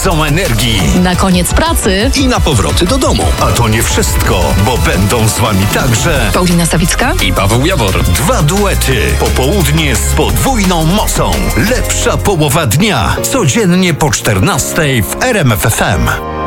Są energii. Na koniec pracy I na powroty do domu. A to nie wszystko, bo będą z wami także Paulina Sawicka i Paweł Jawor. 2 duety. Popołudnie z podwójną mocą. Lepsza połowa dnia. Codziennie po 14:00 w RMF FM.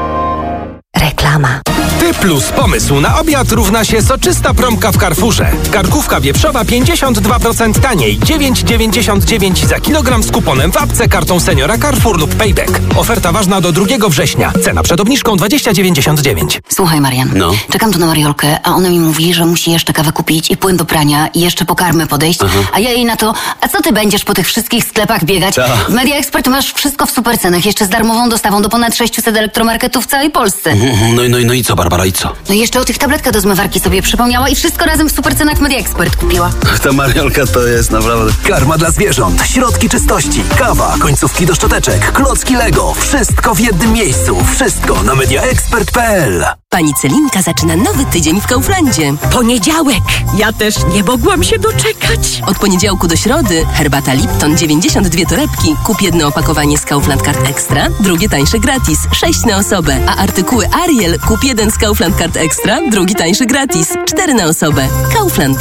Reklama. Ty plus pomysł na obiad równa się soczysta promka w Carrefourze. Karkówka wieprzowa 52% taniej, 9,99 za kilogram z kuponem w apce, kartą seniora Carrefour lub Payback. Oferta ważna do 2 września. Cena przed obniżką 20,99. Słuchaj, Marian, czekam tu na Mariolkę, a ona mi mówi, że musi jeszcze kawę kupić i płyn do prania i jeszcze po karmę podejść, a ja jej na to, a co ty będziesz po tych wszystkich sklepach biegać? W Media Expert masz wszystko w supercenach, jeszcze z darmową dostawą do ponad 600 elektromarketów w całej Polsce. No i co, Barbara, i co? No i jeszcze o tych tabletkach do zmywarki sobie przypomniała i wszystko razem w supercenach Media Expert kupiła. Ta Mariolka to jest naprawdę... Karma dla zwierząt, środki czystości, kawa, końcówki do szczoteczek, klocki Lego. Wszystko w jednym miejscu. Wszystko na mediaexpert.pl. Pani Celinka zaczyna nowy tydzień w Kauflandzie. Poniedziałek! Ja też nie mogłam się doczekać. Od poniedziałku do środy herbata Lipton 92 torebki. Kup jedno opakowanie z Kaufland Card Extra, drugie tańsze gratis. 6 na osobę. A artykuły Ariel kup jeden z Kaufland Card Extra, drugi tańszy gratis. 4 na osobę. Kaufland.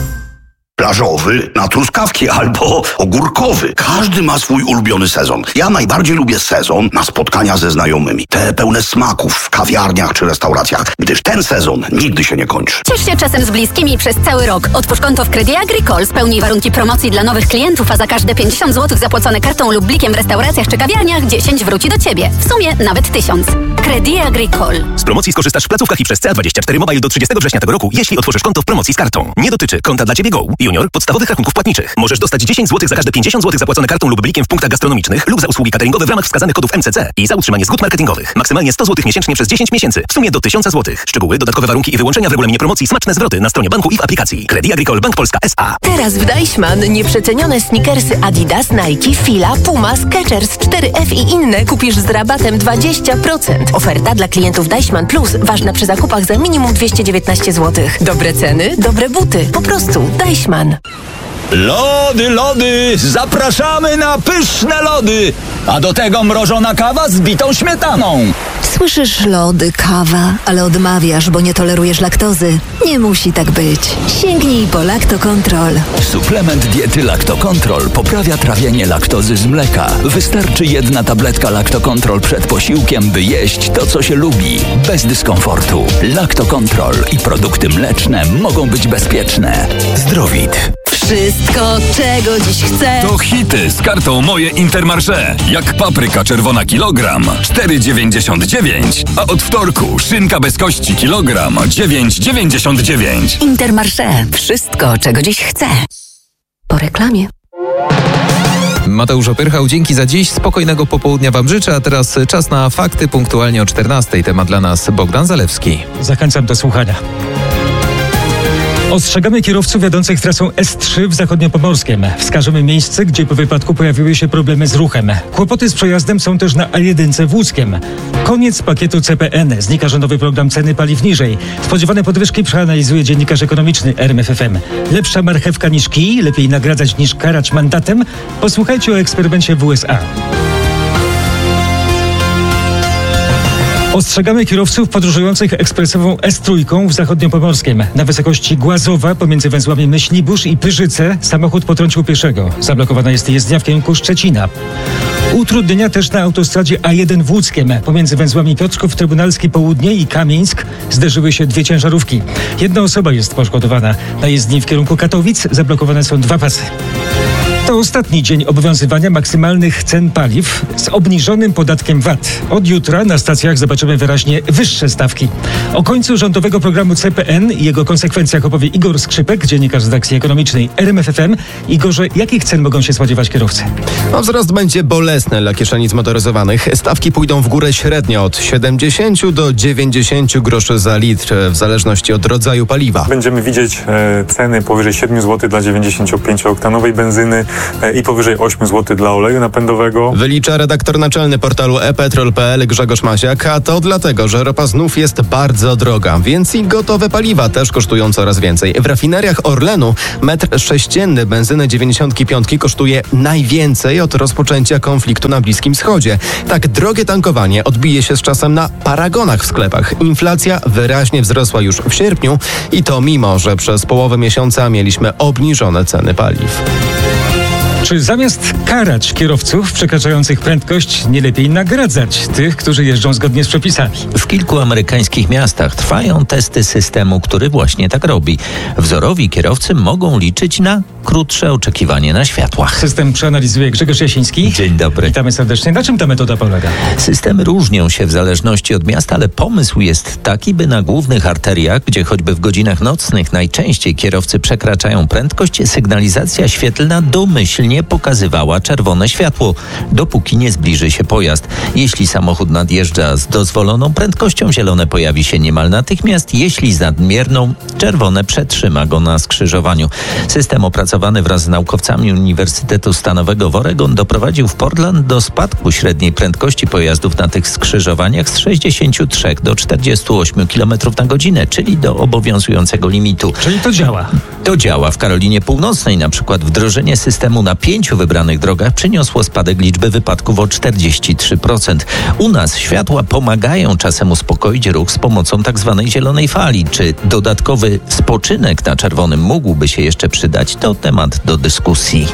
Plażowy na truskawki albo ogórkowy. Każdy ma swój ulubiony sezon. Ja najbardziej lubię sezon na spotkania ze znajomymi. Te pełne smaków w kawiarniach czy restauracjach, gdyż ten sezon nigdy się nie kończy. Ciesz się czasem z bliskimi przez cały rok. Otwórz konto w Credit Agricole, spełnij warunki promocji dla nowych klientów, a za każde 50 zł zapłacone kartą lub blikiem w restauracjach czy kawiarniach 10 wróci do Ciebie. W sumie nawet 1000. Credit Agricole. Z promocji skorzystasz w placówkach i przez CA24 Mobile do 30 września tego roku, jeśli otworzysz konto w promocji z kartą. Nie dotyczy konta dla Ciebie Go, Junior, podstawowych rachunków płatniczych. Możesz dostać 10 zł za każde 50 zł zapłacone kartą lub blikiem w punktach gastronomicznych lub za usługi cateringowe w ramach wskazanych kodów MCC i za utrzymanie zgód marketingowych. Maksymalnie 100 zł miesięcznie przez 10 miesięcy. W sumie do 1000 zł. Szczegóły, dodatkowe warunki i wyłączenia w regulaminie promocji, smaczne zwroty na stronie banku i w aplikacji. Credit Agricole Bank Polska S.A. Teraz w Deichmann nieprzecenione sneakersy Adidas, Nike, Fila, Puma, Skechers, 4F i inne kupisz z rabatem 20%. Oferta dla klientów Deichmann Plus ważna przy zakupach za minimum 219 zł. Dobre ceny, dobre buty. Po prostu Deichmann. Lody, zapraszamy na pyszne lody, a do tego mrożona kawa z bitą śmietaną. Słyszysz lody, kawa, ale odmawiasz, bo nie tolerujesz laktozy. Nie musi tak być. Sięgnij po Lactocontrol. Suplement diety Lactocontrol poprawia trawienie laktozy z mleka. Wystarczy 1 tabletka Lactocontrol przed posiłkiem, by jeść to, co się lubi, bez dyskomfortu. Lactocontrol i produkty mleczne mogą być bezpieczne. Zdrowit. Wszystko, czego dziś chcę. To hity z kartą Moje Intermarché. Jak papryka czerwona kilogram 4,99, a od wtorku szynka bez kości kilogram 9,99. Intermarché. Wszystko, czego dziś chcę. Po reklamie. Mateusz Opyrchał, dzięki za dziś. Spokojnego popołudnia Wam życzę, a teraz czas na fakty punktualnie o 14:00. Temat dla nas Bogdan Zalewski. Zachęcam do słuchania. Ostrzegamy kierowców jadących trasą S3 w Zachodniopomorskiem. Wskażemy miejsce, gdzie po wypadku pojawiły się problemy z ruchem. Kłopoty z przejazdem są też na A1 w Łódzkiem. Koniec pakietu CPN. Znika rządowy program ceny paliw niżej. Spodziewane podwyżki przeanalizuje dziennikarz ekonomiczny RMF FM. Lepsza marchewka niż kij, lepiej nagradzać niż karać mandatem. Posłuchajcie o eksperymencie w USA. Ostrzegamy kierowców podróżujących ekspresową S3 w Zachodniopomorskiem. Na wysokości Głazowa pomiędzy węzłami Myślibórz i Pyrzyce samochód potrącił pieszego. Zablokowana jest jezdnia w kierunku Szczecina. Utrudnienia też na autostradzie A1 w Łódzkiem. Pomiędzy węzłami Piotrków Trybunalski Południe i Kamieńsk zderzyły się 2 ciężarówki. 1 osoba jest poszkodowana. Na jezdni w kierunku Katowic zablokowane są 2 pasy. To ostatni dzień obowiązywania maksymalnych cen paliw z obniżonym podatkiem VAT. Od jutra na stacjach zobaczymy wyraźnie wyższe stawki. O końcu rządowego programu CPN i jego konsekwencjach opowie Igor Skrzypek, dziennikarz z redakcji ekonomicznej RMF FM. Igorze, jakich cen mogą się spodziewać kierowcy? Wzrost będzie bolesny dla kieszeni zmotoryzowanych. Stawki pójdą w górę średnio od 70 do 90 groszy za litr, w zależności od rodzaju paliwa. Będziemy widzieć ceny powyżej 7 zł dla 95-oktanowej benzyny, i powyżej 8 zł dla oleju napędowego. Wylicza redaktor naczelny portalu ePetrol.pl Grzegorz Masiak, a to dlatego, że ropa znów jest bardzo droga, więc i gotowe paliwa też kosztują coraz więcej. W rafineriach Orlenu metr sześcienny benzyny 95 kosztuje najwięcej od rozpoczęcia konfliktu na Bliskim Wschodzie. Tak drogie tankowanie odbije się z czasem na paragonach w sklepach. Inflacja wyraźnie wzrosła już w sierpniu i to mimo, że przez połowę miesiąca mieliśmy obniżone ceny paliw. Czy zamiast karać kierowców przekraczających prędkość, nie lepiej nagradzać tych, którzy jeżdżą zgodnie z przepisami? W kilku amerykańskich miastach trwają testy systemu, który właśnie tak robi. Wzorowi kierowcy mogą liczyć na krótsze oczekiwanie na światłach. System przeanalizuje Grzegorz Jasiński. Dzień dobry. Witamy serdecznie. Na czym ta metoda polega? Systemy różnią się w zależności od miasta, ale pomysł jest taki, by na głównych arteriach, gdzie choćby w godzinach nocnych najczęściej kierowcy przekraczają prędkość, sygnalizacja świetlna domyślnie pokazywała czerwone światło, dopóki nie zbliży się pojazd. Jeśli samochód nadjeżdża z dozwoloną prędkością, zielone pojawi się niemal natychmiast. Jeśli z nadmierną, czerwone przetrzyma go na skrzyżowaniu. System opracowany wraz z naukowcami Uniwersytetu Stanowego w Oregon doprowadził w Portland do spadku średniej prędkości pojazdów na tych skrzyżowaniach z 63 do 48 km na godzinę, czyli do obowiązującego limitu. Czyli to działa? To działa. W Karolinie Północnej na przykład wdrożenie systemu na 5 wybranych drogach przyniosło spadek liczby wypadków o 43%. U nas światła pomagają czasem uspokoić ruch z pomocą tak zwanej zielonej fali. Czy dodatkowy spoczynek na czerwonym mógłby się jeszcze przydać? To temat do dyskusji.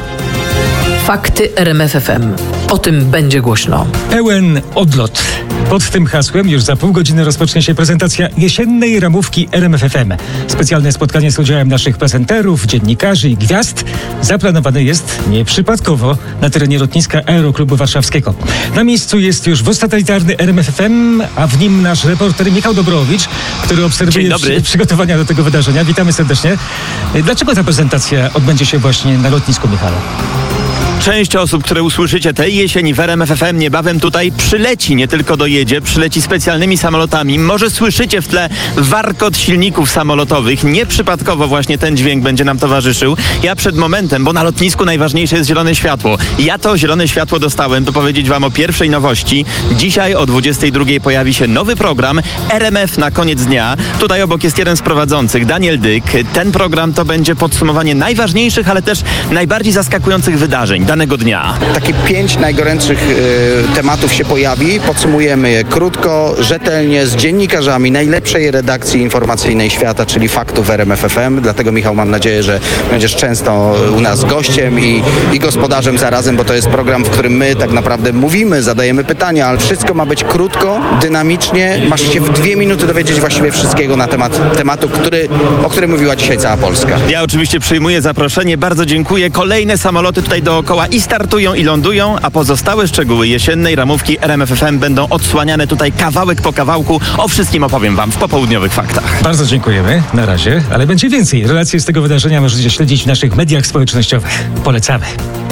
Fakty RMF FM. O tym będzie głośno. Pełen odlot. Pod tym hasłem już za pół godziny rozpocznie się prezentacja jesiennej ramówki RMF FM. Specjalne spotkanie z udziałem naszych prezenterów, dziennikarzy i gwiazd zaplanowane jest nieprzypadkowo na terenie lotniska Aeroklubu Warszawskiego. Na miejscu jest już wóz satelitarny RMF FM, a w nim nasz reporter Michał Dobrowicz, który obserwuje przygotowania do tego wydarzenia. Witamy serdecznie. Dlaczego ta prezentacja odbędzie się właśnie na lotnisku, Michale? Część osób, które usłyszycie tej jesieni w RMF FM niebawem tutaj przyleci, nie tylko dojedzie, przyleci specjalnymi samolotami. Może słyszycie w tle warkot silników samolotowych. Nieprzypadkowo właśnie ten dźwięk będzie nam towarzyszył. Ja przed momentem, bo na lotnisku najważniejsze jest zielone światło. Ja to zielone światło dostałem, by powiedzieć wam o pierwszej nowości. Dzisiaj o 22 pojawi się nowy program RMF na koniec dnia. Tutaj obok jest jeden z prowadzących, Daniel Dyk. Ten program to będzie podsumowanie najważniejszych, ale też najbardziej zaskakujących wydarzeń danego dnia. Takie 5 najgorętszych tematów się pojawi. Podsumujemy je krótko, rzetelnie, z dziennikarzami najlepszej redakcji informacyjnej świata, czyli Faktów RMF FM. Dlatego, Michał, mam nadzieję, że będziesz często u nas gościem i gospodarzem zarazem, bo to jest program, w którym my tak naprawdę mówimy, zadajemy pytania, ale wszystko ma być krótko, dynamicznie. Masz się w 2 minuty dowiedzieć właściwie wszystkiego na temat tematu, o którym mówiła dzisiaj cała Polska. Ja oczywiście przyjmuję zaproszenie. Bardzo dziękuję. Kolejne samoloty tutaj dookoła i startują, i lądują, a pozostałe szczegóły jesiennej ramówki RMF FM będą odsłaniane tutaj kawałek po kawałku. O wszystkim opowiem wam w popołudniowych faktach. Bardzo dziękujemy. Na razie, ale będzie więcej. Relacje z tego wydarzenia możecie śledzić w naszych mediach społecznościowych. Polecamy.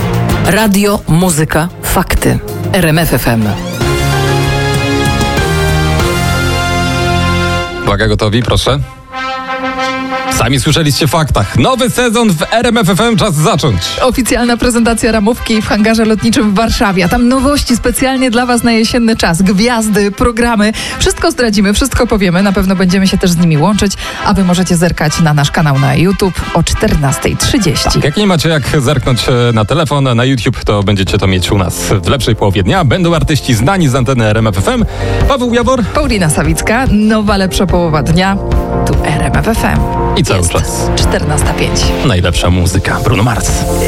Radio, muzyka, fakty. RMF FM. Uwaga, gotowi? Proszę. Sami słyszeliście w faktach. Nowy sezon w RMF FM, czas zacząć. Oficjalna prezentacja ramówki w hangarze lotniczym w Warszawie. A tam nowości specjalnie dla was na jesienny czas. Gwiazdy, programy. Wszystko zdradzimy, wszystko powiemy. Na pewno będziemy się też z nimi łączyć, a wy możecie zerkać na nasz kanał na YouTube o 14:30. Tak, jak nie macie jak zerknąć na telefon, na YouTube, to będziecie to mieć u nas w lepszej połowie dnia. Będą artyści znani z anteny RMF FM. Paweł Jawor. Paulina Sawicka. Nowa, lepsza połowa dnia. Tu RMF FM. I cały czas 14:05. Najlepsza muzyka. Bruno Mars.